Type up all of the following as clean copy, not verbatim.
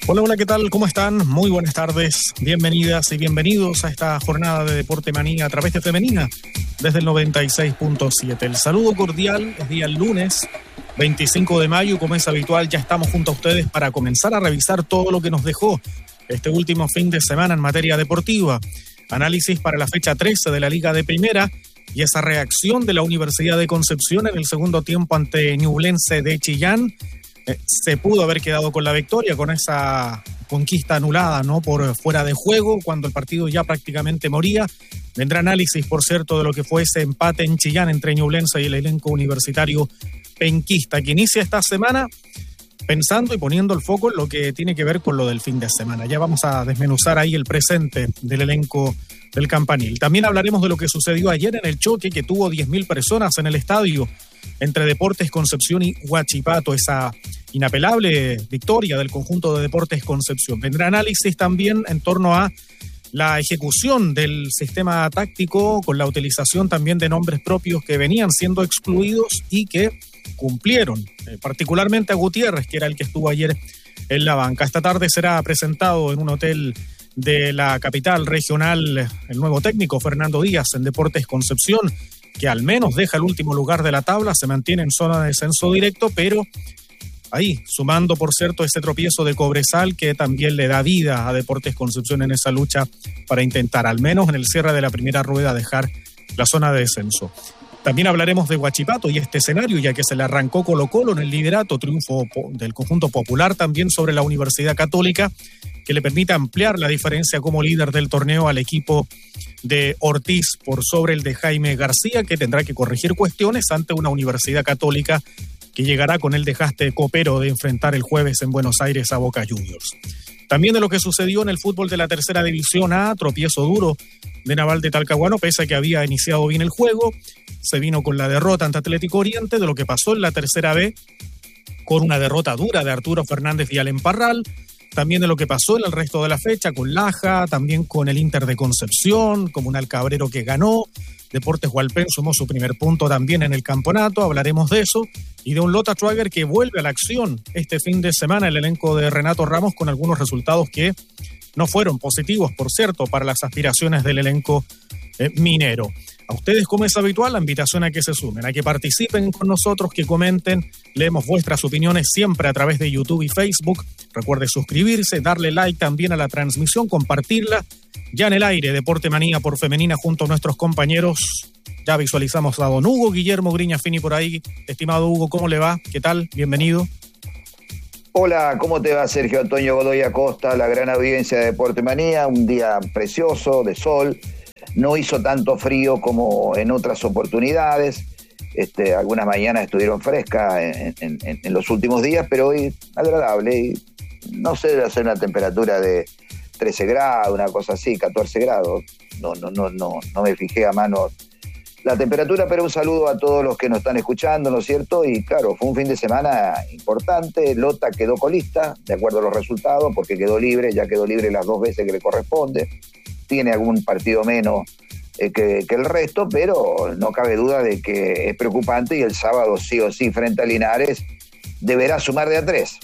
Hola, hola, ¿qué tal? ¿Cómo están? Muy buenas tardes, bienvenidas y bienvenidos a esta jornada de Deporte Manía a través de Femenina, desde el 96.7. El saludo cordial es día lunes, 25 de mayo, como es habitual, ya estamos junto a ustedes para comenzar a revisar todo lo que nos dejó este último fin de semana en materia deportiva. Análisis para la fecha 13 de la Liga de Primera y esa reacción de la Universidad de Concepción en el segundo tiempo ante Ñublense de Chillán. Se pudo haber quedado con la victoria, con esa conquista anulada, ¿no?, por fuera de juego, cuando el partido ya prácticamente moría. Vendrá análisis, por cierto, de lo que fue ese empate en Chillán entre Ñublense y el elenco universitario penquista, que inicia esta semana pensando y poniendo el foco en lo que tiene que ver con lo del fin de semana. Ya vamos a desmenuzar ahí el presente del elenco del Campanil. También hablaremos de lo que sucedió ayer en el choque que tuvo 10.000 personas en el estadio entre Deportes Concepción y Huachipato, esa inapelable victoria del conjunto de Deportes Concepción. Vendrá análisis también en torno a la ejecución del sistema táctico con la utilización también de nombres propios que venían siendo excluidos y que cumplieron, particularmente a Gutiérrez, que era el que estuvo ayer en la banca. Esta tarde será presentado en un hotel de la capital regional el nuevo técnico Fernando Díaz en Deportes Concepción, que al menos deja el último lugar de la tabla, se mantiene en zona de descenso directo, pero ahí, sumando por cierto ese tropiezo de Cobresal que también le da vida a Deportes Concepción en esa lucha para intentar, al menos en el cierre de la primera rueda, dejar la zona de descenso. También hablaremos de Huachipato y este escenario, ya que se le arrancó Colo-Colo en el liderato, triunfo del conjunto popular también sobre la Universidad Católica, que le permite ampliar la diferencia como líder del torneo al equipo de Ortiz por sobre el de Jaime García, que tendrá que corregir cuestiones ante una Universidad Católica que llegará con el desgaste copero de enfrentar el jueves en Buenos Aires a Boca Juniors. También de lo que sucedió en el fútbol de la tercera división A, tropiezo duro de Naval de Talcahuano, pese a que había iniciado bien el juego, se vino con la derrota ante Atlético Oriente, de lo que pasó en la tercera B, con una derrota dura de Arturo Fernández y Alem Parral, también de lo que pasó en el resto de la fecha, con Laja, también con el Inter de Concepción, Comunal Cabrero que ganó, Deportes Hualpén sumó su primer punto también en el campeonato, hablaremos de eso, y de un Lota Schwager que vuelve a la acción este fin de semana, el elenco de Renato Ramos, con algunos resultados que no fueron positivos, por cierto, para las aspiraciones del elenco minero. A ustedes, como es habitual, la invitación a que se sumen, a que participen con nosotros, que comenten, leemos vuestras opiniones siempre a través de YouTube y Facebook. Recuerde suscribirse, darle like también a la transmisión, compartirla. Ya en el aire, Deporte Manía por Femenina junto a nuestros compañeros. Ya visualizamos a don Hugo Guillermo Griñafini por ahí. Estimado Hugo, ¿cómo le va? ¿Qué tal? Bienvenido. Hola, ¿cómo te va, Sergio Antonio Godoy Acosta? La gran audiencia de Deporte Manía, un día precioso, de sol. No hizo tanto frío como en otras oportunidades. Algunas mañanas estuvieron frescas en los últimos días, pero hoy agradable. Y no sé, debe ser una temperatura de 13 grados, una cosa así, 14 grados. No me fijé a mano la temperatura, pero un saludo a todos los que nos están escuchando, ¿no es cierto? Y claro, fue un fin de semana importante. Lota quedó colista, de acuerdo a los resultados, porque quedó libre las 2 veces que le corresponde. Tiene algún partido menos que el resto, pero no cabe duda de que es preocupante y el sábado sí o sí frente a Linares deberá sumar de a 3.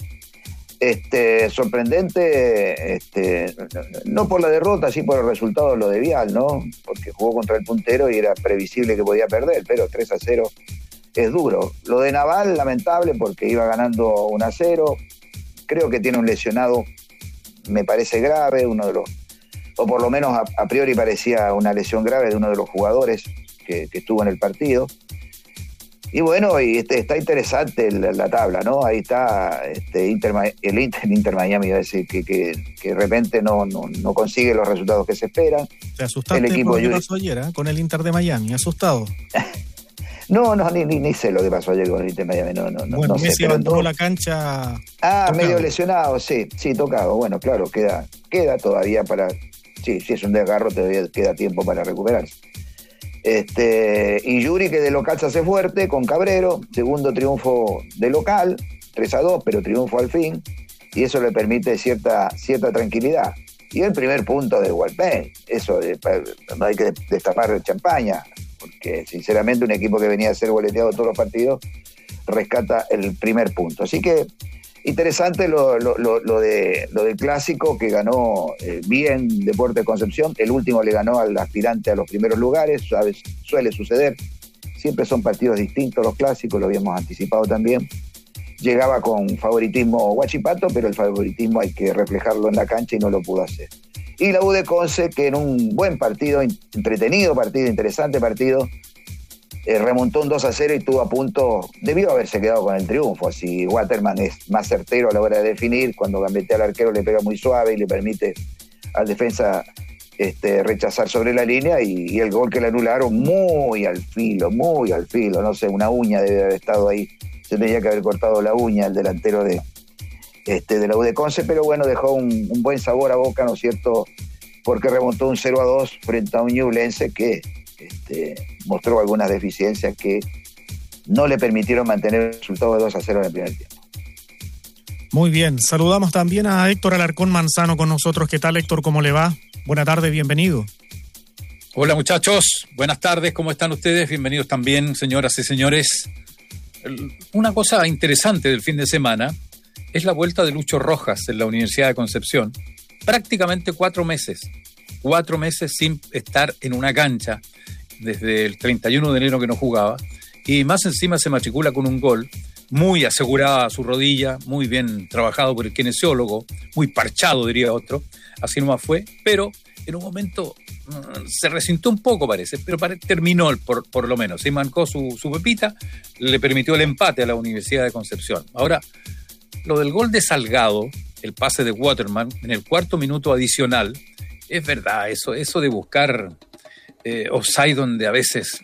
Sorprendente, no por la derrota, sí por el resultado de lo de Vial, ¿no? Porque jugó contra el puntero y era previsible que podía perder, pero 3-0 es duro. Lo de Naval, lamentable, porque iba ganando 1-0. Creo que tiene un lesionado, me parece grave, uno de los, o por lo menos a priori parecía una lesión grave de uno de los jugadores que estuvo en el partido. Y bueno, y está interesante la tabla, ¿no? Ahí está el Inter Miami, iba a decir, que de repente no consigue los resultados que se esperan. ¿Te asustaste por lo que pasó ayer, con el Inter de Miami? ¿Asustado? No, ni sé lo que pasó ayer con el Inter de Miami, no. Bueno, no Messi abandonó la cancha. Tocado. Medio lesionado, sí, tocado. Bueno, claro, queda todavía para... Sí, es un desgarro, todavía queda tiempo para recuperarse. Y Yuri, que de local se hace fuerte con Cabrero, segundo triunfo de local, 3-2, pero triunfo al fin, y eso le permite cierta tranquilidad. Y el primer punto de Hualpén, eso no hay que destapar champaña, porque sinceramente un equipo que venía a ser boleteado todos los partidos rescata el primer punto. Así que Interesante lo del clásico que ganó bien Deportes Concepción. El último le ganó al aspirante a los primeros lugares, ¿sabes? Suele suceder. Siempre son partidos distintos los clásicos, lo habíamos anticipado también. Llegaba con favoritismo Huachipato, pero el favoritismo hay que reflejarlo en la cancha y no lo pudo hacer. Y la U de Conce, que en un buen partido, entretenido partido, interesante partido, remontó un 2-0 y estuvo a punto, debió haberse quedado con el triunfo. Así Waterman es más certero a la hora de definir, cuando gambetea al arquero le pega muy suave y le permite al defensa rechazar sobre la línea, y el gol que le anularon muy al filo, no sé, una uña debe haber estado ahí, se tenía que haber cortado la uña el delantero de la U de Conce, pero bueno, dejó un buen sabor a boca, ¿no es cierto?, porque remontó un 0-2 frente a un Ñublense que mostró algunas deficiencias que no le permitieron mantener el resultado de 2-0 en el primer tiempo. Muy bien, saludamos también a Héctor Alarcón Manzano con nosotros. ¿Qué tal, Héctor? ¿Cómo le va? Buenas tardes, bienvenido. Hola muchachos, buenas tardes, ¿cómo están ustedes? Bienvenidos también, señoras y señores. Una cosa interesante del fin de semana es la vuelta de Lucho Rojas en la Universidad de Concepción. Prácticamente 4 meses sin estar en una cancha desde el 31 de enero que no jugaba, y más encima se matricula con un gol, muy asegurada su rodilla, muy bien trabajado por el kinesiólogo, muy parchado diría otro, así nomás fue, pero en un momento se resintió un poco parece, pero terminó por lo menos, se mancó su pepita, le permitió el empate a la Universidad de Concepción. Ahora, lo del gol de Salgado, el pase de Waterman en el 4º minuto adicional, es verdad, eso de buscar offside donde a veces...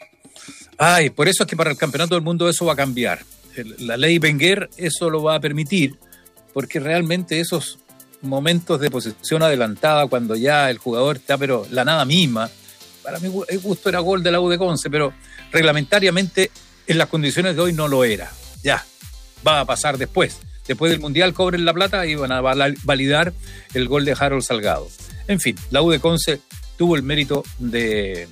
por eso es que para el Campeonato del Mundo eso va a cambiar. La ley Wenger eso lo va a permitir, porque realmente esos momentos de posesión adelantada, cuando ya el jugador está, pero la nada misma, para mi gusto era gol de la U de Conce, pero reglamentariamente en las condiciones de hoy no lo era. Ya, va a pasar después del Mundial cobren la plata y van a validar el gol de Harold Salgado. En fin, la U de Conce tuvo el mérito de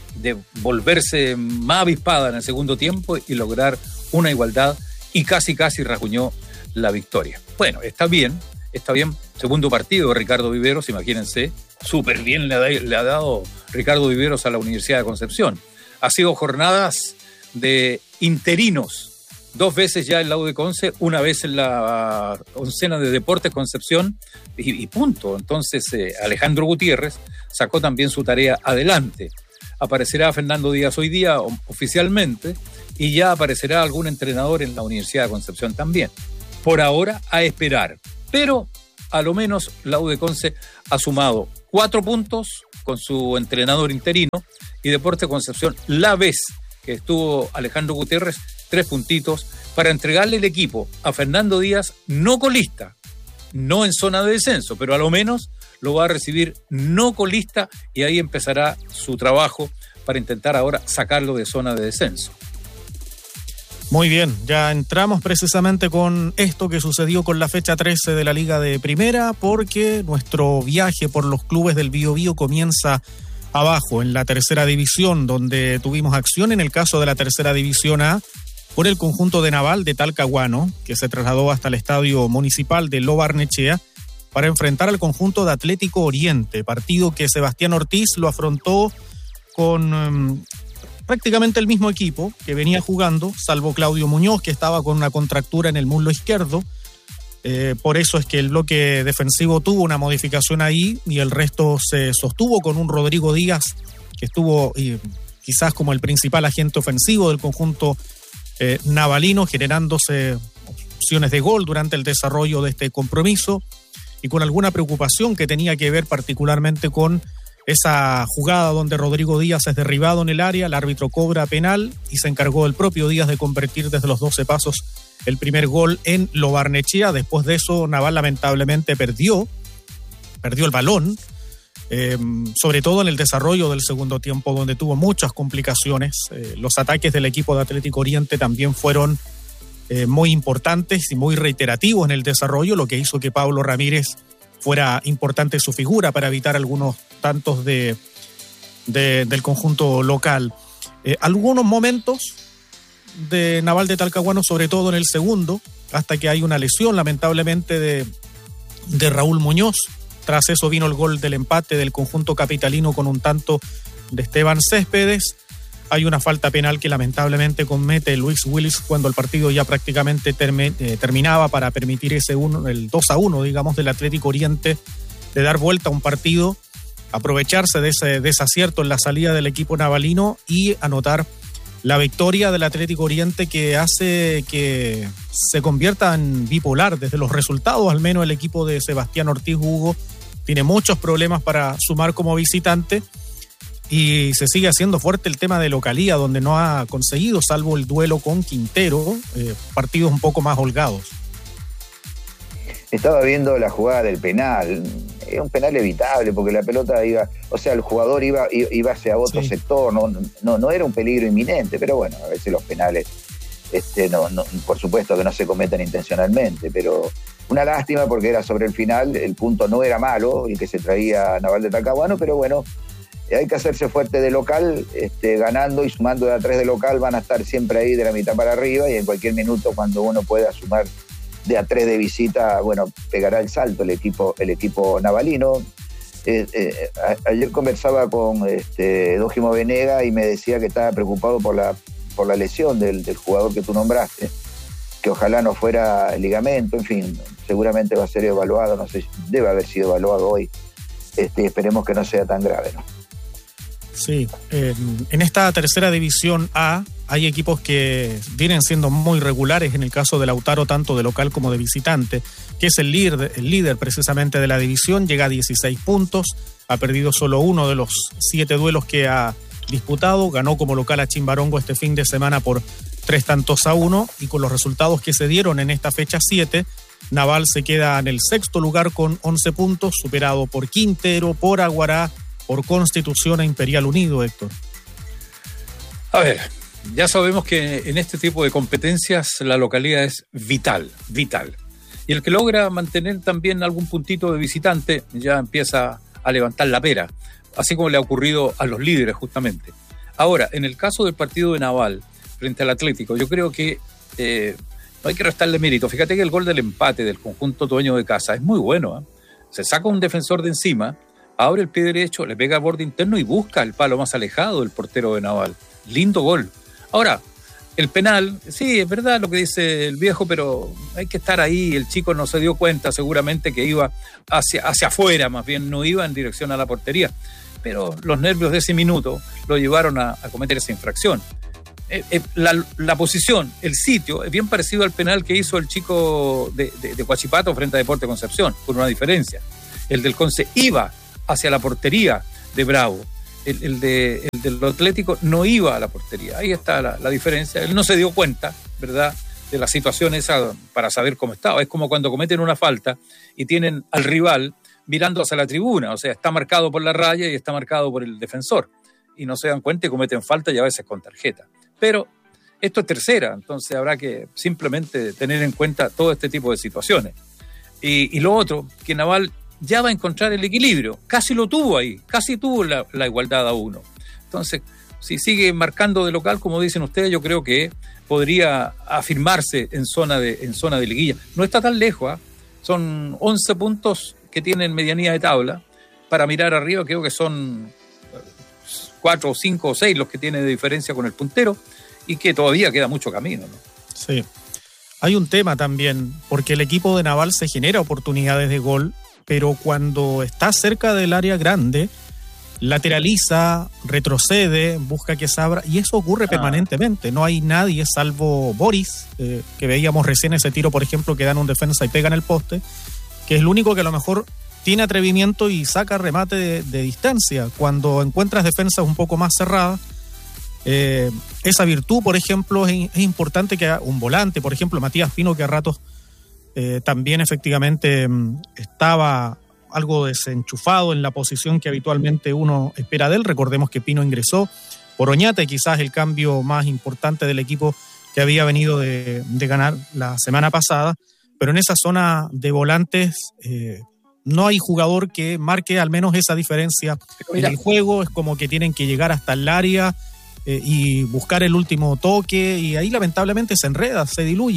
volverse más avispada en el segundo tiempo y lograr una igualdad, y casi rasguñó la victoria. Bueno, está bien, segundo partido de Ricardo Viveros, imagínense, súper bien le ha dado Ricardo Viveros a la Universidad de Concepción. Ha sido jornadas de interinos, 2 veces ya en la U de Conce, una vez en la oncena de Deportes Concepción, y punto. Entonces Alejandro Gutiérrez sacó también su tarea adelante. Aparecerá Fernando Díaz hoy día oficialmente, y ya aparecerá algún entrenador en la Universidad de Concepción también. Por ahora, a esperar. Pero a lo menos la U de Conce ha sumado 4 puntos con su entrenador interino, y Deportes Concepción, la vez que estuvo Alejandro Gutiérrez, 3 puntitos para entregarle el equipo a Fernando Díaz, no colista, no en zona de descenso, pero a lo menos lo va a recibir no colista, y ahí empezará su trabajo para intentar ahora sacarlo de zona de descenso. Muy bien, ya entramos precisamente con esto que sucedió con la fecha 13 de la Liga de Primera, porque nuestro viaje por los clubes del Biobío comienza abajo, en la tercera división, donde tuvimos acción en el caso de la tercera división A, por el conjunto de Naval de Talcahuano, que se trasladó hasta el estadio municipal de Lo Barnechea para enfrentar al conjunto de Atlético Oriente, partido que Sebastián Ortiz lo afrontó con prácticamente el mismo equipo que venía jugando, salvo Claudio Muñoz, que estaba con una contractura en el muslo izquierdo. Por eso es que el bloque defensivo tuvo una modificación ahí, y el resto se sostuvo con un Rodrigo Díaz, que estuvo quizás como el principal agente ofensivo del conjunto navalino, generándose opciones de gol durante el desarrollo de este compromiso, y con alguna preocupación que tenía que ver particularmente con esa jugada donde Rodrigo Díaz es derribado en el área, el árbitro cobra penal y se encargó el propio Díaz de convertir desde los 12 pasos el primer gol en Lo Barnechea. Después de eso, Naval lamentablemente perdió el balón, sobre todo en el desarrollo del segundo tiempo, donde tuvo muchas complicaciones. Los ataques del equipo de Atlético Oriente también fueron muy importantes y muy reiterativos en el desarrollo, lo que hizo que Pablo Ramírez fuera importante su figura para evitar algunos tantos del conjunto local. Algunos momentos de Naval de Talcahuano, sobre todo en el segundo, hasta que hay una lesión, lamentablemente, de Raúl Muñoz. Tras eso vino el gol del empate del conjunto capitalino con un tanto de Esteban Céspedes. Hay una falta penal que lamentablemente comete Luis Willis cuando el partido ya prácticamente terminaba, para permitir el 2-1, digamos, del Atlético Oriente, de dar vuelta a un partido, aprovecharse de ese desacierto en la salida del equipo navalino y anotar la victoria del Atlético Oriente, que hace que se convierta en bipolar desde los resultados. Al menos el equipo de Sebastián Ortiz Hugo tiene muchos problemas para sumar como visitante, y se sigue haciendo fuerte el tema de localía, donde no ha conseguido, salvo el duelo con Quintero, partidos un poco más holgados. Estaba viendo la jugada del penal. Es un penal evitable porque la pelota iba, o sea, el jugador iba hacia otro sector, no era un peligro inminente, pero bueno, a veces los penales no, por supuesto que no se cometen intencionalmente, pero una lástima porque era sobre el final, el punto no era malo y que se traía Naval de Talcahuano, pero bueno, hay que hacerse fuerte de local, ganando y sumando de a 3 de local, van a estar siempre ahí de la mitad para arriba, y en cualquier minuto cuando uno pueda sumar de a 3 de visita, bueno, pegará el salto el equipo navalino. Ayer conversaba con Dójimo Venega y me decía que estaba preocupado por la lesión del jugador que tú nombraste, que ojalá no fuera el ligamento, en fin, seguramente va a ser evaluado, no sé, debe haber sido evaluado hoy, esperemos que no sea tan grave, ¿no? Sí, en esta tercera división A hay equipos que vienen siendo muy regulares, en el caso de Lautaro, tanto de local como de visitante, que es el líder precisamente de la división, llega a 16 puntos, ha perdido solo uno de los 7 duelos que ha disputado, ganó como local a Chimbarongo este fin de semana por 3-1, y con los resultados que se dieron en esta fecha 7, Naval se queda en el sexto lugar con 11 puntos, superado por Quintero, por Aguará, por Constitución e Imperial Unido, Héctor. A ver, ya sabemos que en este tipo de competencias la localidad es vital. Y el que logra mantener también algún puntito de visitante ya empieza a levantar la pera, así como le ha ocurrido a los líderes justamente. Ahora, en el caso del partido de Naval frente al Atlético, yo creo que no hay que restarle mérito. Fíjate que el gol del empate del conjunto dueño de casa es muy bueno, ¿eh? Se saca un defensor de encima, abre el pie derecho, le pega al borde interno y busca el palo más alejado del portero de Naval. Lindo gol. Ahora, el penal, sí, es verdad lo que dice el viejo, pero hay que estar ahí. El chico no se dio cuenta seguramente que iba hacia afuera, más bien no iba en dirección a la portería. Pero los nervios de ese minuto lo llevaron a cometer esa infracción. La posición, el sitio, es bien parecido al penal que hizo el chico de Huachipato frente a Deportes Concepción, con una diferencia. El del Conce iba hacia la portería de Bravo. El del Atlético no iba a la portería. Ahí está la diferencia. Él no se dio cuenta, ¿verdad?, de la situación esa para saber cómo estaba. Es como cuando cometen una falta y tienen al rival mirando hacia la tribuna. O sea, está marcado por la raya y está marcado por el defensor. Y no se dan cuenta y cometen falta, y a veces con tarjeta. Pero esto es tercera, entonces habrá que simplemente tener en cuenta todo este tipo de situaciones. Y lo otro, que Naval ya va a encontrar el equilibrio. Casi lo tuvo ahí, casi tuvo la igualdad a 1. Entonces, si sigue marcando de local, como dicen ustedes, yo creo que podría afirmarse en zona de liguilla. No está tan lejos, ¿eh? Son 11 puntos que tienen medianía de tabla. Para mirar arriba, creo que son 4 o 5 o 6 los que tiene de diferencia con el puntero, y que todavía queda mucho camino, ¿no? Sí. Hay un tema también, porque el equipo de Naval se genera oportunidades de gol, pero cuando está cerca del área grande, lateraliza, retrocede, busca que se abra, y eso ocurre permanentemente. No hay nadie salvo Boris, que veíamos recién ese tiro, por ejemplo, que dan un defensa y pega en el poste, que es el único que a lo mejor tiene atrevimiento y saca remate de distancia. Cuando encuentras defensas un poco más cerradas, esa virtud, por ejemplo, es importante que un volante, por ejemplo, Matías Pino, que a ratos también efectivamente estaba algo desenchufado en la posición que habitualmente uno espera de él. Recordemos que Pino ingresó por Oñate, quizás el cambio más importante del equipo que había venido de ganar la semana pasada, pero en esa zona de volantes no hay jugador que marque al menos esa diferencia en el juego. Es como que tienen que llegar hasta el área y buscar el último toque, y ahí lamentablemente se enreda, se diluye.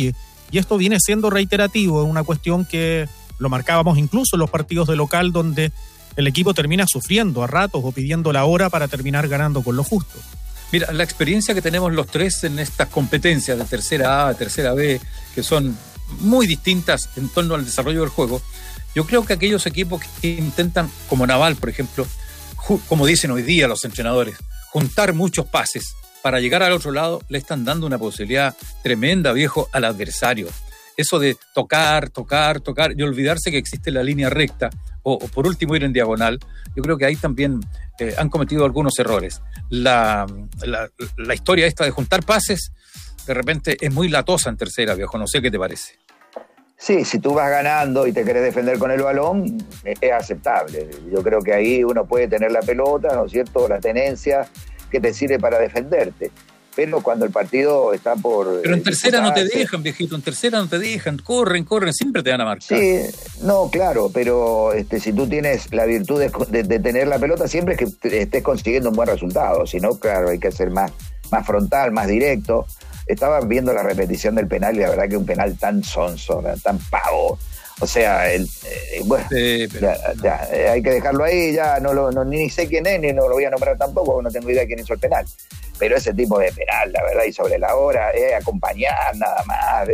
y esto viene siendo reiterativo, es una cuestión que lo marcábamos incluso en los partidos de local, donde el equipo termina sufriendo a ratos o pidiendo la hora para terminar ganando con lo justo. Mira, la experiencia que tenemos los tres en estas competencias de tercera A, tercera B, que son muy distintas en torno al desarrollo del juego, yo creo que aquellos equipos que intentan, como Naval, por ejemplo, como dicen hoy día los entrenadores, juntar muchos pases para llegar al otro lado, le están dando una posibilidad tremenda, viejo, al adversario. Eso de tocar y olvidarse que existe la línea recta o por último ir en diagonal, yo creo que ahí también han cometido algunos errores. La historia esta de juntar pases de repente es muy latosa en tercera, viejo, no sé qué te parece. Sí, si tú vas ganando y te querés defender con el balón, es aceptable. Yo creo que ahí uno puede tener la pelota, ¿no es cierto?, la tenencia que te sirve para defenderte. Pero cuando el partido está por... Pero en tercera no te dejan, viejito, en tercera no te dejan, corren, siempre te van a marcar. Sí, no, claro, pero si tú tienes la virtud de tener la pelota, siempre es que estés consiguiendo un buen resultado. Si no, claro, hay que ser más frontal, más directo. Estaba viendo la repetición del penal y la verdad que un penal tan sonso, tan pavo. O sea, bueno, sí, pero hay que dejarlo ahí, ya ni sé quién es, ni no lo voy a nombrar tampoco, no tengo idea de quién hizo el penal. Pero ese tipo de penal, la verdad, y sobre la hora, acompañar nada más,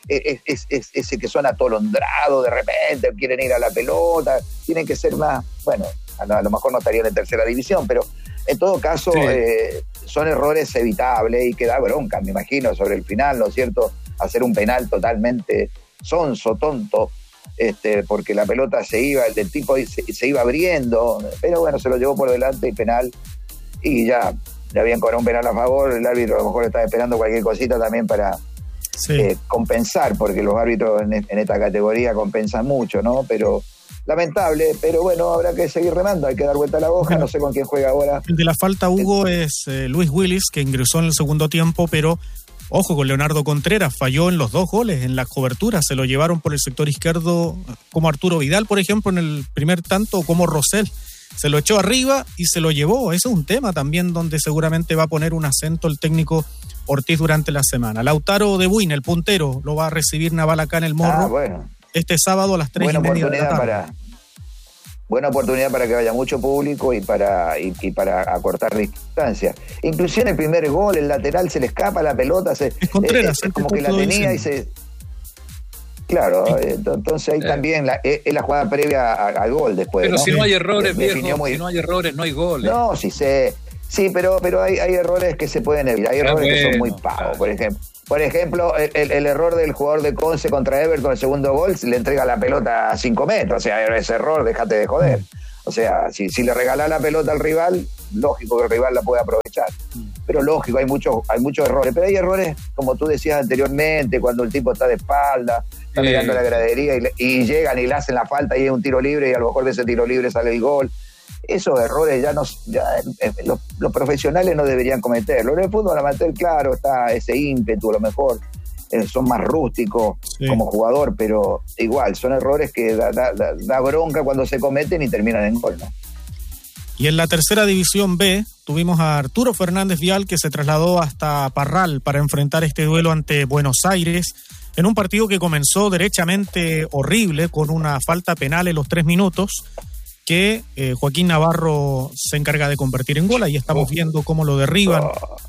ese que son atolondrados de repente, quieren ir a la pelota, tienen que ser más, bueno, a lo mejor no estarían en tercera división, pero en todo caso... Sí. Son errores evitables y que da bronca, me imagino, sobre el final, ¿no es cierto? Hacer un penal totalmente sonso, tonto, porque la pelota el tipo se iba abriendo, pero bueno, se lo llevó por delante y penal, y ya habían cobrado un penal a favor, el árbitro a lo mejor estaba esperando cualquier cosita también para compensar, porque los árbitros en esta categoría compensan mucho, ¿no? Pero... lamentable, pero bueno, habrá que seguir remando, hay que dar vuelta a la hoja, no sé con quién juega ahora. El de la falta, Hugo, es Luis Willis, que ingresó en el segundo tiempo, pero ojo con Leonardo Contreras, falló en los 2 goles, en la cobertura, se lo llevaron por el sector izquierdo, como Arturo Vidal, por ejemplo, en el primer tanto, o como Rosell, se lo echó arriba y se lo llevó. Eso es un tema también donde seguramente va a poner un acento el técnico Ortiz durante la semana. Lautaro de Buin, el puntero, lo va a recibir Naval acá en el Morro. Bueno. Este sábado a las 3:30 de la tarde. Buena oportunidad para que vaya mucho público y para acortar distancia. Inclusive en el primer gol, el lateral se le escapa la pelota, es Contreras, como que la tenía y se... Claro, entonces ahí también es la jugada previa al gol después. Pero ¿no? si no hay errores, viejo, si no hay errores, no hay goles. No, sí, pero hay errores que se pueden evitar, hay errores que son muy pavos, por ejemplo. Por ejemplo, el error del jugador de Conce contra Everton, el segundo gol, le entrega la pelota a 5 metros. O sea, ese error, déjate de joder. O sea, si le regalás la pelota al rival, lógico que el rival la puede aprovechar. Pero lógico, hay muchos errores. Pero hay errores, como tú decías anteriormente, cuando el tipo está de espalda, está mirando la gradería y llegan y le hacen la falta y es un tiro libre y a lo mejor de ese tiro libre sale el gol. Esos errores los profesionales no deberían cometerlos. En el fútbol amateur, claro, está ese ímpetu, a lo mejor son más rústicos como jugador, pero igual, son errores que da bronca cuando se cometen y terminan en gol, ¿no? Y en la tercera división B tuvimos a Arturo Fernández Vial, que se trasladó hasta Parral para enfrentar este duelo ante Buenos Aires, en un partido que comenzó derechamente horrible, con una falta penal en los 3 minutos, que Joaquín Navarro se encarga de convertir en gol. Ahí estamos viendo cómo lo derriban.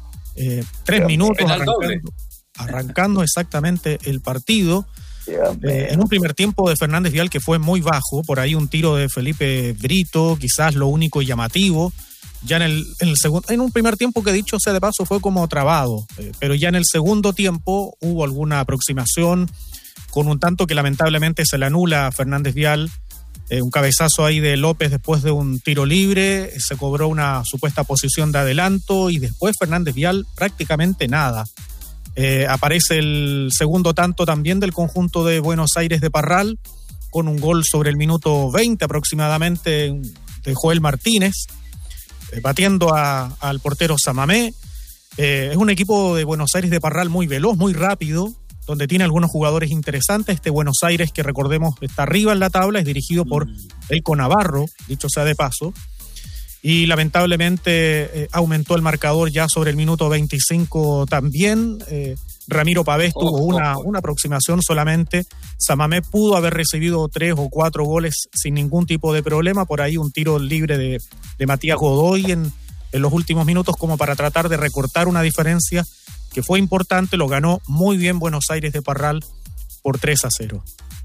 3 minutos arrancando exactamente el partido. En un primer tiempo de Fernández Vial que fue muy bajo, por ahí un tiro de Felipe Brito, quizás lo único llamativo. Ya en un primer tiempo que, dicho sea de paso, fue como trabado, pero ya en el segundo tiempo hubo alguna aproximación con un tanto que lamentablemente se le anula a Fernández Vial. Un cabezazo ahí de López después de un tiro libre, se cobró una supuesta posición de adelanto y después Fernández Vial prácticamente nada. Aparece el segundo tanto también del conjunto de Buenos Aires de Parral, con un gol sobre el minuto 20 aproximadamente de Joel Martínez, batiendo al portero Samamé. Es un equipo de Buenos Aires de Parral muy veloz, muy rápido, donde tiene algunos jugadores interesantes. Este Buenos Aires, que recordemos está arriba en la tabla, es dirigido por Elko Navarro, dicho sea de paso, y lamentablemente aumentó el marcador ya sobre el minuto 25 también. Ramiro Pavés tuvo una aproximación solamente. Samamé pudo haber recibido 3 o 4 goles sin ningún tipo de problema. Por ahí un tiro libre de Matías Godoy en los últimos minutos como para tratar de recortar una diferencia que fue importante. Lo ganó muy bien Buenos Aires de Parral por 3-0.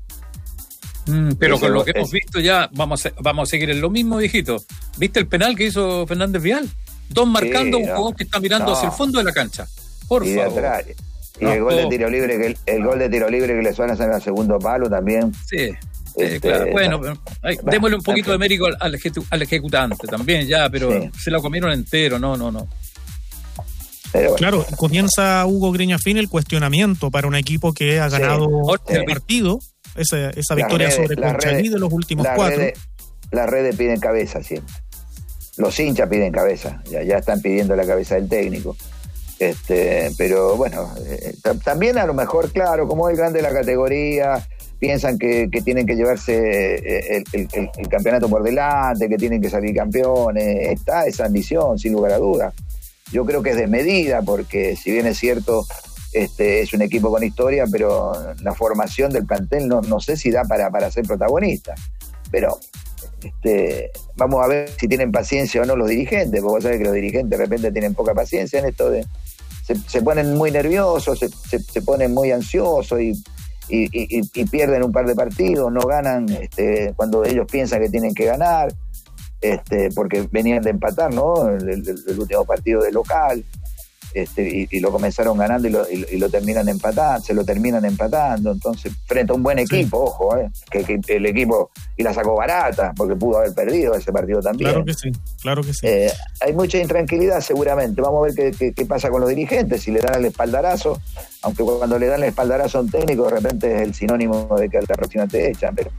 Pero con lo que hemos visto ya vamos a seguir en lo mismo, viejito. ¿Viste el penal que hizo Fernández Vial? 2 marcando, un jugador que está mirando hacia el fondo de la cancha. Por favor. Atrás. Y el gol de tiro libre que le suena en el segundo palo también. Sí. Claro. Bueno, démosle un poquito de mérito al ejecutante también ya, pero se lo comieron entero, no. Pero bueno. Claro, comienza Hugo Griñafín el cuestionamiento para un equipo que ha ganado el partido, esa victoria sobre Conchalí de los últimos 4. Las redes piden cabeza siempre. Los hinchas piden cabeza, ya están pidiendo la cabeza del técnico. Pero bueno, también a lo mejor, claro, como es grande la categoría, piensan que tienen que llevarse el campeonato por delante, que tienen que salir campeones. Está esa ambición, sin lugar a dudas. Yo creo que es desmedida, porque si bien es cierto, es un equipo con historia, pero la formación del plantel no sé si da para ser protagonista. Pero vamos a ver si tienen paciencia o no los dirigentes, porque vos sabés que los dirigentes de repente tienen poca paciencia en esto de... Se ponen muy nerviosos, se ponen muy ansiosos y pierden un par de partidos, no ganan cuando ellos piensan que tienen que ganar, porque venían de empatar, ¿no? El último partido de local, y lo comenzaron ganando y lo terminan empatando, se lo terminan empatando. Entonces, frente a un buen equipo, ojo, que el equipo, y la sacó barata, porque pudo haber perdido ese partido también. Claro que sí. Hay mucha intranquilidad seguramente. Vamos a ver qué pasa con los dirigentes, si le dan el espaldarazo, aunque cuando le dan el espaldarazo a un técnico, de repente es el sinónimo de que a la próxima te echan, pero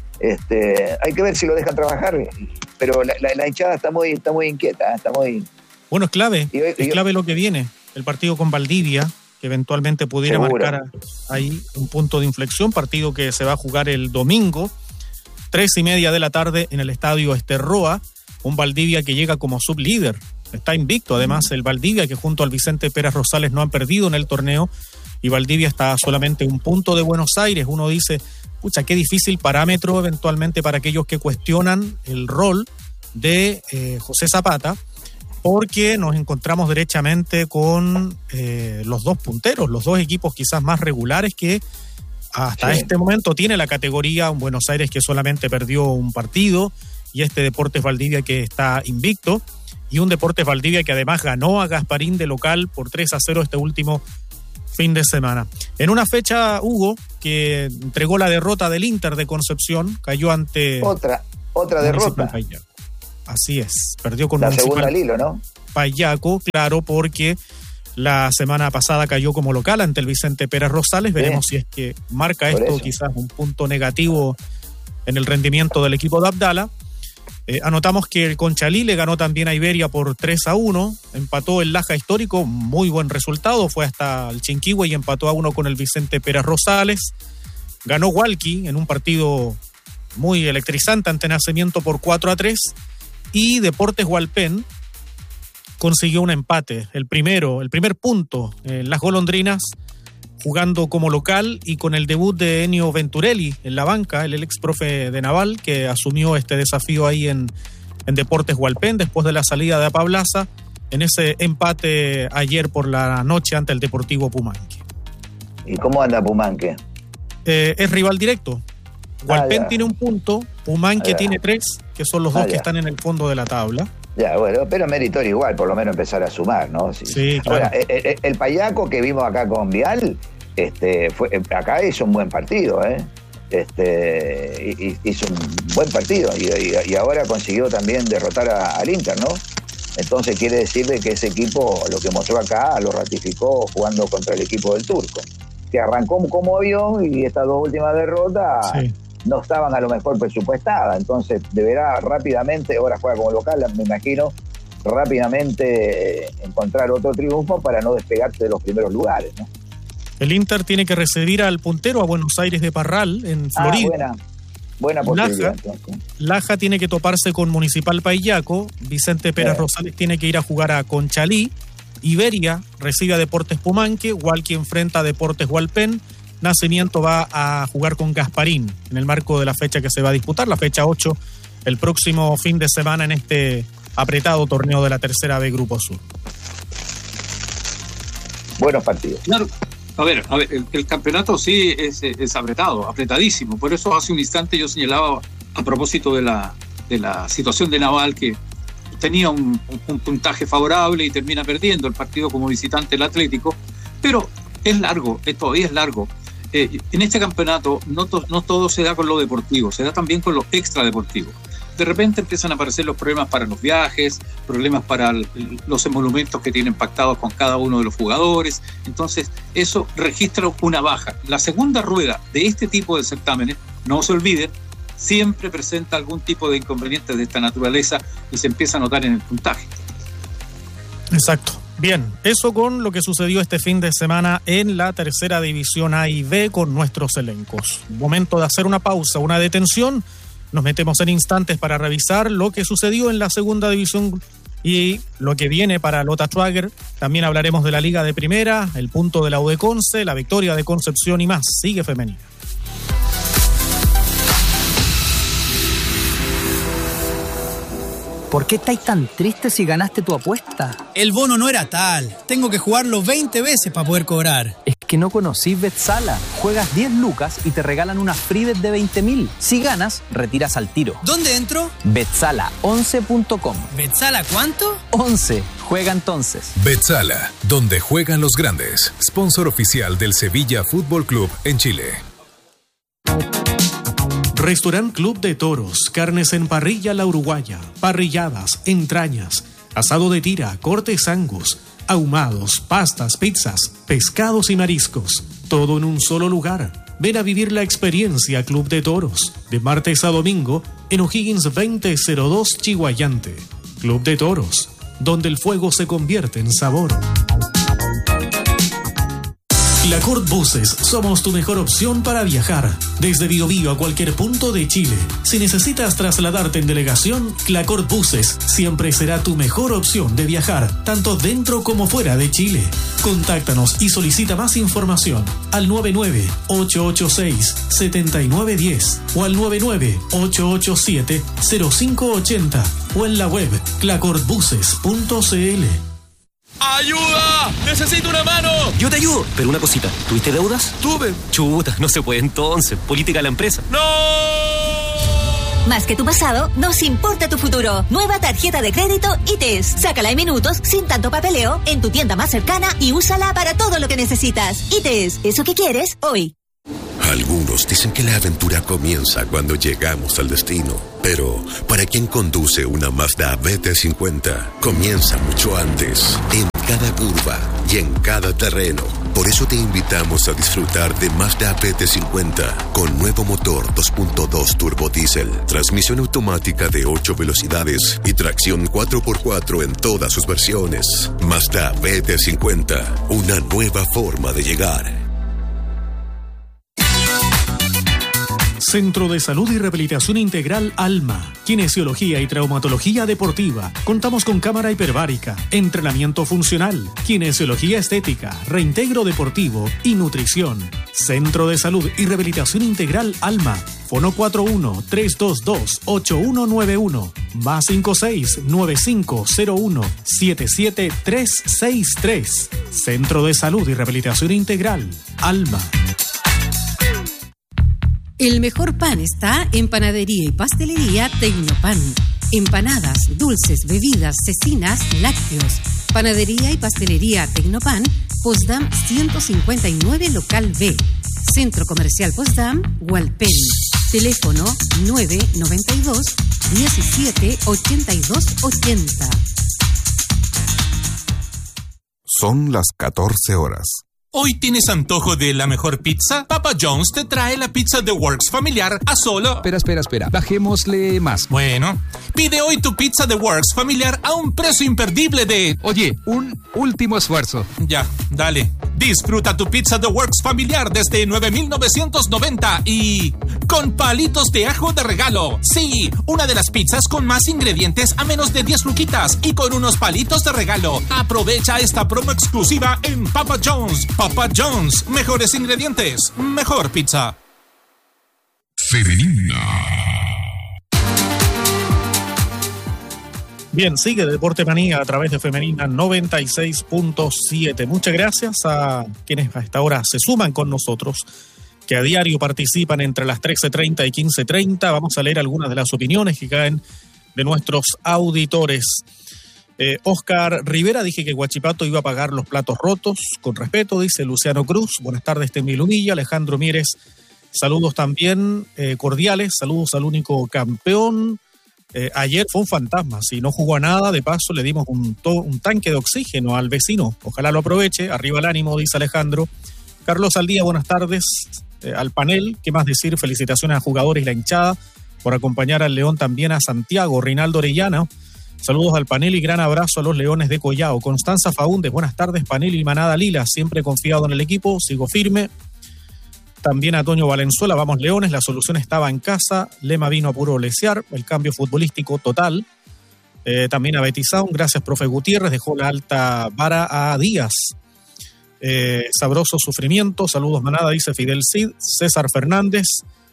hay que ver si lo dejan trabajar, pero la hinchada está muy inquieta, está muy... Bueno, es clave, clave lo que viene, el partido con Valdivia, que eventualmente pudiera marcar ahí un punto de inflexión, partido que se va a jugar el domingo, 3:30 de la tarde en el estadio Esterroa, un Valdivia que llega como sublíder, está invicto además el Valdivia, que junto al Vicente Pérez Rosales no han perdido en el torneo, y Valdivia está solamente un punto de Buenos Aires. Uno dice, pucha, qué difícil parámetro eventualmente para aquellos que cuestionan el rol de José Zapata, porque nos encontramos derechamente con los 2 punteros, los 2 equipos quizás más regulares que hasta este momento tiene la categoría, un Buenos Aires que solamente perdió un partido, y Deportes Valdivia que está invicto, y un Deportes Valdivia que además ganó a Gasparín de local por 3-0 este último fin de semana. En una fecha, Hugo, que entregó la derrota del Inter de Concepción, cayó ante... Otra derrota. Así es, perdió con la segunda al hilo, ¿no? Payaco, claro, porque la semana pasada cayó como local ante el Vicente Pérez Rosales. Veremos si es que marca esto quizás un punto negativo en el rendimiento del equipo de Abdala. Anotamos que el Conchalí le ganó también a Iberia por 3-1, empató el Laja Histórico, muy buen resultado, fue hasta el Chinquihue y empató a 1 con el Vicente Pérez Rosales. Ganó Hualqui en un partido muy electrizante ante Nacimiento por 4-3. Y Deportes Hualpén consiguió un empate, el primer punto en las golondrinas, jugando como local y con el debut de Ennio Venturelli en la banca, el ex profe de Naval, que asumió este desafío ahí en Deportes Hualpén después de la salida de Apablaza, en ese empate ayer por la noche ante el Deportivo Pumanque. ¿Y cómo anda Pumanque? Es rival directo. Hualpén tiene un punto, Pumanque tiene 3, que son los 2 que están en el fondo de la tabla. Ya, bueno, pero meritorio igual, por lo menos empezar a sumar, ¿no? Sí, claro. Ahora, el Payaco que vimos acá con Vial, acá hizo un buen partido, hizo un buen partido y ahora consiguió también derrotar al Inter, ¿no? Entonces quiere decir de que ese equipo, lo que mostró acá, lo ratificó jugando contra el equipo del Turco, que arrancó como avión y estas 2 últimas derrotas no estaban a lo mejor presupuestadas, entonces deberá rápidamente, ahora juega como local, me imagino, rápidamente encontrar otro triunfo para no despegarse de los primeros lugares, ¿no? El Inter tiene que recibir al puntero, a Buenos Aires de Parral, en Florida. Buena posibilidad. Laja tiene que toparse con Municipal Payaco, Vicente Pérez Rosales tiene que ir a jugar a Conchalí, Iberia recibe a Deportes Pumanque, Hualqui enfrenta a Deportes Hualpén, Nacimiento va a jugar con Gasparín en el marco de la fecha que se va a disputar, la fecha 8, el próximo fin de semana en este apretado torneo de la Tercera B Grupo Sur. Buenos partidos. Claro. A ver, el campeonato sí es apretadísimo. Por eso hace un instante yo señalaba a propósito de la situación de Naval, que tenía un puntaje favorable y termina perdiendo el partido como visitante el Atlético, pero es largo, todavía es largo. En este campeonato no todo se da con lo deportivo, se da también con lo extradeportivo. De repente empiezan a aparecer los problemas para los viajes, problemas para los emolumentos que tienen pactados con cada uno de los jugadores. Entonces, eso registra una baja. La segunda rueda de este tipo de certámenes, no se olviden, siempre presenta algún tipo de inconveniente de esta naturaleza y se empieza a notar en el puntaje. Exacto. Bien, eso con lo que sucedió este fin de semana en la Tercera División A y B con nuestros elencos. Momento de hacer una pausa, una detención. Nos metemos en instantes para revisar lo que sucedió en la Segunda División y lo que viene para Lota Schwager. También hablaremos de la Liga de Primera, el punto de la U de Conce, la victoria de Concepción y más. Sigue Femenina. ¿Por qué estáis tan tristes si ganaste tu apuesta? El bono no era tal. Tengo que jugarlo 20 veces para poder cobrar. Es que no conocís Betsala. Juegas 10 lucas y te regalan una free bet de 20.000. Si ganas, retiras al tiro. ¿Dónde entro? Betsala11.com. ¿Betsala cuánto? 11. Juega entonces. Betsala, donde juegan los grandes. Sponsor oficial del Sevilla Fútbol Club en Chile. Restaurant Club de Toros, carnes en parrilla La Uruguaya, parrilladas, entrañas, asado de tira, cortes angus, ahumados, pastas, pizzas, pescados y mariscos, todo en un solo lugar. Ven a vivir la experiencia Club de Toros, de martes a domingo, en O'Higgins 2002 Chihuayante. Club de Toros, donde el fuego se convierte en sabor. Clacort Buses, somos tu mejor opción para viajar. Desde Biobío a cualquier punto de Chile. Si necesitas trasladarte en delegación, Clacort Buses siempre será tu mejor opción de viajar, tanto dentro como fuera de Chile. Contáctanos y solicita más información al 99-886-7910 o al 99-887-0580 o en la web clacortbuses.cl. ¡Ayuda! ¡Necesito una mano! Yo te ayudo, pero una cosita. ¿Tuviste deudas? Tuve. Chuta, no se puede entonces. Política de la empresa. ¡No! Más que tu pasado, nos importa tu futuro. Nueva tarjeta de crédito ITES. Sácala en minutos, sin tanto papeleo, en tu tienda más cercana y úsala para todo lo que necesitas. ITES, eso que quieres hoy. Algunos dicen que la aventura comienza cuando llegamos al destino, pero para quien conduce una Mazda BT50, comienza mucho antes, en cada curva y en cada terreno. Por eso te invitamos a disfrutar de Mazda BT50 con nuevo motor 2.2 turbo diésel, transmisión automática de 8 velocidades y tracción 4x4 en todas sus versiones. Mazda BT50, una nueva forma de llegar. Centro de Salud y Rehabilitación Integral Alma, kinesiología y traumatología deportiva. Contamos con cámara hiperbárica, entrenamiento funcional, kinesiología estética, reintegro deportivo y nutrición. Centro de Salud y Rehabilitación Integral Alma. Fono 41-322-8191, más 56-9501-77363. Centro de Salud y Rehabilitación Integral Alma. El mejor pan está en Panadería y Pastelería Tecnopan. Empanadas, dulces, bebidas, cecinas, lácteos. Panadería y Pastelería Tecnopan, Potsdam 159 Local B. Centro Comercial Potsdam, Hualpén. Teléfono 992 17 82 80. Son las 14 horas. ¿Hoy tienes antojo de la mejor pizza? Papa John's te trae la pizza The Works familiar a solo... Espera. Bajémosle más. Bueno, pide hoy tu pizza The Works familiar a un precio imperdible de... Oye, un último esfuerzo. Ya, dale. Disfruta tu Pizza The Works familiar desde $9,990 y con palitos de ajo de regalo. Sí, una de las pizzas con más ingredientes a menos de 10 luquitas y con unos palitos de regalo. Aprovecha esta promo exclusiva en Papa John's. Papa John's, mejores ingredientes, mejor pizza. Femenina. Bien, sigue Deporte Manía a través de Femenina 96.7. Muchas gracias a quienes a esta hora se suman con nosotros, que a diario participan entre las 13:30 y 15:30. Vamos a leer algunas de las opiniones que caen de nuestros auditores. Oscar Rivera, dije que Huachipato iba a pagar los platos rotos. Con respeto, dice Luciano Cruz. Buenas tardes, Temilumilla. Alejandro Mieres, saludos también cordiales. Saludos al único campeón. Ayer fue un fantasma, si no jugó a nada, de paso le dimos un tanque de oxígeno al vecino, ojalá lo aproveche, arriba el ánimo, dice Alejandro. Carlos Aldía, buenas tardes al panel, ¿qué más decir? Felicitaciones a jugadores y la hinchada por acompañar al León, también a Santiago. Reinaldo Orellana, saludos al panel y gran abrazo a los Leones de Collao. Constanza Faúndez, buenas tardes panel y manada lila, siempre confiado en el equipo, sigo firme. También a Toño Valenzuela, vamos Leones, la solución estaba en casa, Lema vino a puro lesear, el cambio futbolístico total. También a Betty Sound, gracias profe Gutiérrez, dejó la alta vara a Díaz. Sabroso sufrimiento, saludos manada, dice Fidel Cid. César Fernández,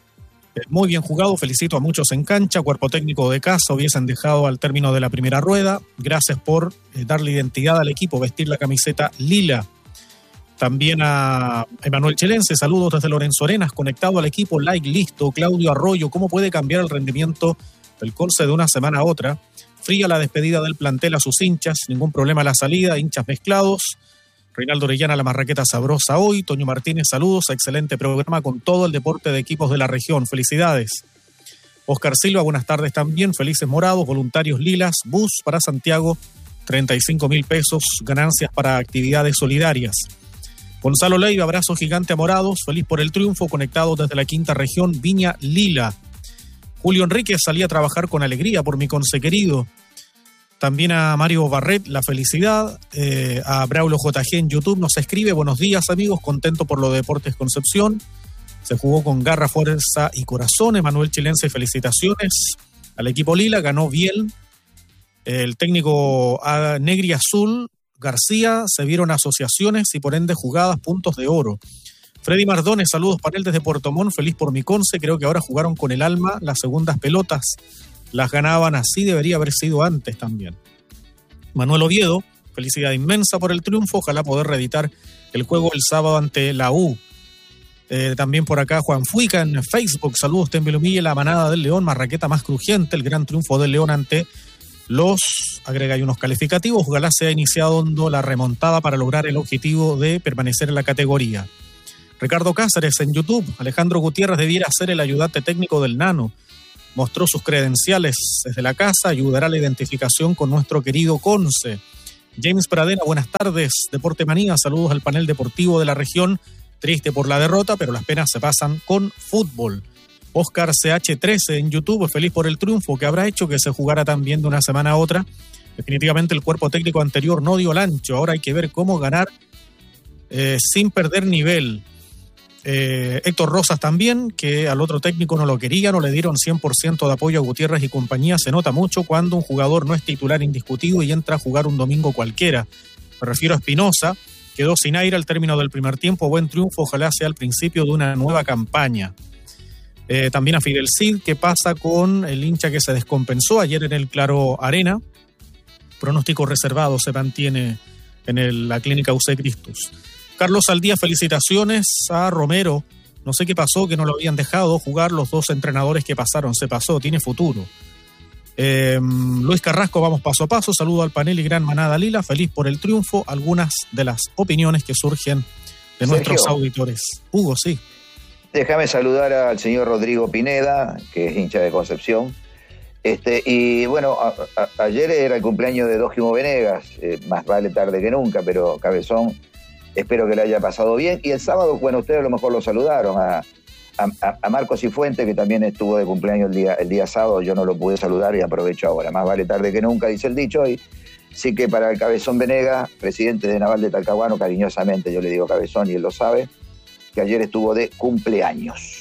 muy bien jugado, felicito a muchos en cancha, cuerpo técnico de casa, hubiesen dejado al término de la primera rueda, gracias por darle identidad al equipo, vestir la camiseta lila. También a Emanuel Chelense, saludos desde Lorenzo Arenas, conectado al equipo, like, listo. Claudio Arroyo, ¿cómo puede cambiar el rendimiento del Conce de una semana a otra? Fría la despedida del plantel a sus hinchas, ningún problema a la salida, hinchas mezclados. Reinaldo Orellana, la marraqueta sabrosa hoy. Toño Martínez, saludos, excelente programa con todo el deporte de equipos de la región, felicidades. Oscar Silva, buenas tardes también, felices morados, voluntarios lilas, bus para Santiago, 35.000 pesos, ganancias para actividades solidarias. Gonzalo Leiva, abrazo gigante a Morados, feliz por el triunfo, conectado desde la quinta región, Viña Lila. Julio Enríquez, salí a trabajar con alegría por mi Conce querido. También a Mario Barret, la felicidad. A Braulio JG en YouTube nos escribe, buenos días amigos, contento por lo de Deportes Concepción. Se jugó con garra, fuerza y corazón. Emanuel Chilense, felicitaciones. Al equipo Lila, ganó bien. El técnico Negri Azul García, se vieron asociaciones y por ende jugadas, puntos de oro. Freddy Mardones, saludos panel desde Puerto Montt, feliz por mi Conce, creo que ahora jugaron con el alma, las segundas pelotas las ganaban así, debería haber sido antes también. Manuel Oviedo, felicidad inmensa por el triunfo, ojalá poder reeditar el juego el sábado ante la U. También por acá Juan Fuica en Facebook, saludos Tembilumilla, la manada del León, marraqueta más crujiente, el gran triunfo del León ante los, agrega ahí unos calificativos, ojalá sea iniciado la remontada para lograr el objetivo de permanecer en la categoría. Ricardo Cáceres en YouTube, Alejandro Gutiérrez debiera ser el ayudante técnico del Nano, mostró sus credenciales desde la casa, ayudará a la identificación con nuestro querido Conce. James Pradena, buenas tardes, Deporte Manía, saludos al panel deportivo de la región, triste por la derrota, pero las penas se pasan con fútbol. Oscar CH13 en YouTube, feliz por el triunfo que habrá hecho que se jugara tan bien de una semana a otra. Definitivamente el cuerpo técnico anterior no dio el ancho, ahora hay que ver cómo ganar sin perder nivel. Héctor Rosas también, que al otro técnico no lo quería, no le dieron 100% de apoyo a Gutiérrez y compañía, se nota mucho cuando un jugador no es titular indiscutido y entra a jugar un domingo cualquiera. Me refiero a Espinosa, quedó sin aire al término del primer tiempo, buen triunfo, ojalá sea el principio de una nueva campaña. También a Fidel Cid, ¿qué pasa con el hincha que se descompensó ayer en el Claro Arena? Pronóstico reservado se mantiene en la clínica UC Cristus. Carlos Aldía, felicitaciones a Romero. No sé qué pasó, que no lo habían dejado jugar los dos entrenadores que pasaron. Se pasó, tiene futuro. Luis Carrasco, vamos paso a paso. Saludo al panel y gran manada lila. Feliz por el triunfo. Algunas de las opiniones que surgen de nuestros auditores. Hugo, sí. Déjame saludar al señor Rodrigo Pineda, que es hincha de Concepción. Y bueno, ayer era el cumpleaños de Dógimo Venegas, más vale tarde que nunca, pero Cabezón, espero que le haya pasado bien. Y el sábado, bueno, ustedes a lo mejor lo saludaron, a Marcos Cifuentes, que también estuvo de cumpleaños el día sábado, yo no lo pude saludar y aprovecho ahora. Más vale tarde que nunca, dice el dicho, y Así que para el Cabezón Venegas, presidente de Naval de Talcahuano, cariñosamente yo le digo Cabezón y él lo sabe, que ayer estuvo de cumpleaños.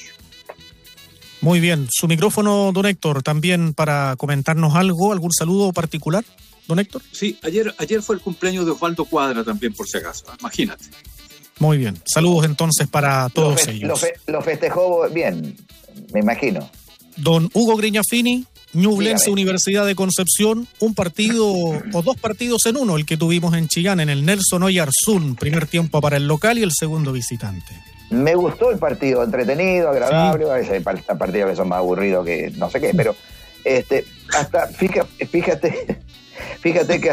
Muy bien, su micrófono, don Héctor, también para comentarnos algo, algún saludo particular, don Héctor. Sí, ayer fue el cumpleaños de Osvaldo Cuadra también, por si acaso, imagínate. Muy bien, saludos entonces para todos ellos. Lo festejó bien, me imagino. Don Hugo Grignafini, Ñublense Universidad de Concepción, un partido o dos partidos en uno, el que tuvimos en Chillán, en el Nelson Oyarzún, primer tiempo para el local y el segundo visitante. Me gustó el partido, entretenido, agradable, sí. A veces hay partidos que son más aburridos que no sé qué, pero hasta fíjate que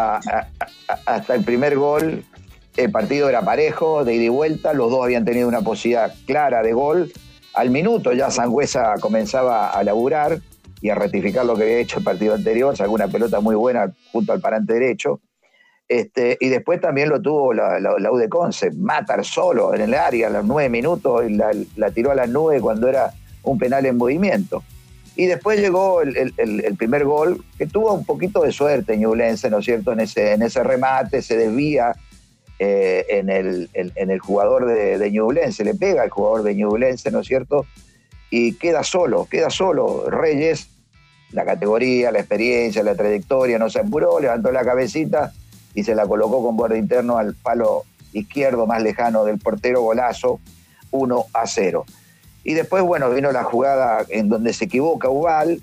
hasta el primer gol el partido era parejo, de ida y vuelta, los dos habían tenido una posibilidad clara de gol. Al minuto ya Sangüesa comenzaba a laburar y a rectificar lo que había hecho el partido anterior, sacó una pelota muy buena junto al parante derecho. Y después también lo tuvo la U de Conce, Matar solo en el área a los 9 minutos, y la tiró a las nubes cuando era un penal en movimiento. Y después llegó el primer gol, que tuvo un poquito de suerte Ñublense, ¿no es cierto? En ese remate se desvía en el jugador de Ñublense, le pega al jugador de Ñublense, ¿no es cierto? Y queda solo Reyes, la categoría, la experiencia, la trayectoria, no se apuró, levantó la cabecita y se la colocó con borde interno al palo izquierdo más lejano del portero, golazo, 1-0. Y después, bueno, vino la jugada en donde se equivoca Ubal,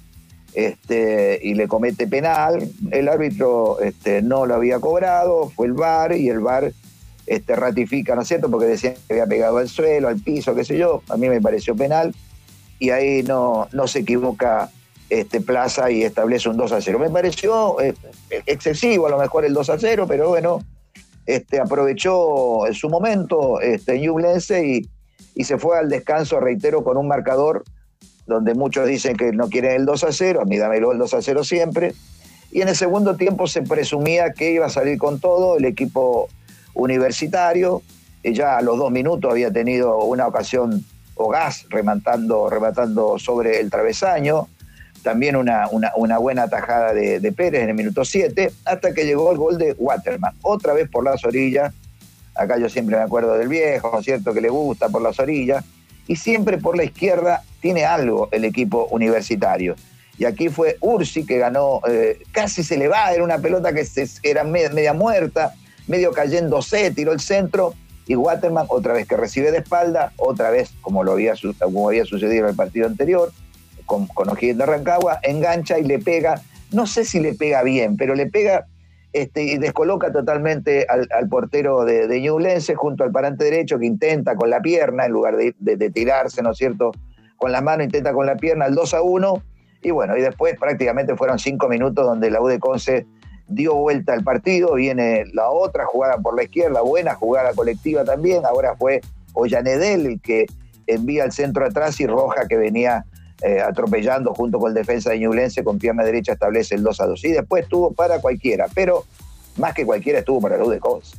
y le comete penal. El árbitro no lo había cobrado, fue el VAR, y el VAR ratifica, ¿no es cierto? Porque decían que había pegado al suelo, al piso, qué sé yo. A mí me pareció penal, y ahí no se equivoca Plaza y establece un 2-0. Me pareció excesivo a lo mejor el 2-0, pero bueno, aprovechó su momento Ñublense y se fue al descanso, reitero, con un marcador donde muchos dicen que no quieren el 2-0, a mí dámelo el 2-0 siempre. Y en el segundo tiempo se presumía que iba a salir con todo el equipo universitario. Ya a los 2 minutos había tenido una ocasión Ogaz rematando sobre el travesaño. También una buena tajada de Pérez en el minuto 7, hasta que llegó el gol de Waterman. Otra vez por las orillas. Acá yo siempre me acuerdo del viejo, ¿cierto? Que le gusta por las orillas. Y siempre por la izquierda tiene algo el equipo universitario. Y aquí fue Ursi que ganó, casi se le va, era una pelota que era media muerta, medio cayéndose, tiró el centro, y Waterman otra vez que recibe de espalda, otra vez como había sucedido en el partido anterior, con O'Higgins de Rancagua, engancha y le pega, no sé si le pega bien, pero le pega y descoloca totalmente al portero de Ñublense junto al parante derecho, que intenta con la pierna, en lugar de tirarse, ¿no es cierto?, con la mano, intenta con la pierna el 2-1, y bueno, y después prácticamente fueron 5 minutos donde la U de Conce dio vuelta al partido. Viene la otra jugada por la izquierda, buena jugada colectiva también, ahora fue Ollanedel el que envía el centro atrás, y Roja, que venía atropellando junto con el defensa de Ñublense, con pierna derecha establece el 2-2. Y después estuvo para cualquiera, pero más que cualquiera estuvo para la U de Conce.